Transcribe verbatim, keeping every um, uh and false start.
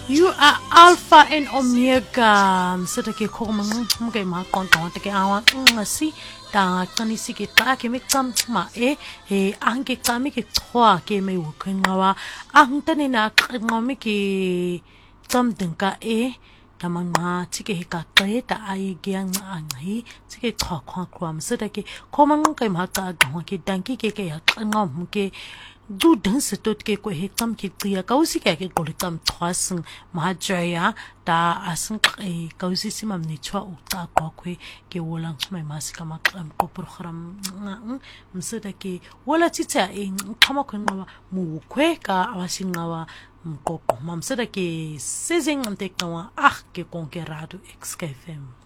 You are Alpha and Omega. Msita ke koma mga mga konton te ke awa ngasi ta kani siki ta ke me tsam ma e e ange kami ke twa ke me ukwengawa ang tane na ngami ke tsam dinka e tamanga tike ka te ta ai gyang angai tike twa kwa kwa msita ke koma mga mga ta ga ke danki ke ke ya ngam ke du danse tot ke ko he tam ki tia kausi ke ke ko tam thwasng ma jaya ta asng e kausi simam ni chwa u ta ko kwe ke wolang mai masika ma kam ko program msada ke wala tita e kama ko ngawa mu kwe ka awasin ngawa mko mamsada ke sezeng amtek ngawa ah ke konkerado X K F M